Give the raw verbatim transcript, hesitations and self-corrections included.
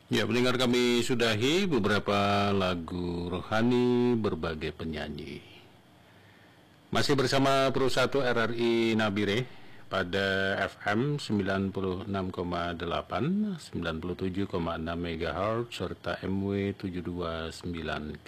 Ya, pendengar, kami sudahi beberapa lagu rohani berbagai penyanyi. Masih bersama Pro satu R R I Nabire pada F M sembilan puluh enam koma delapan, sembilan puluh tujuh koma enam megahertz serta M W tujuh dua sembilan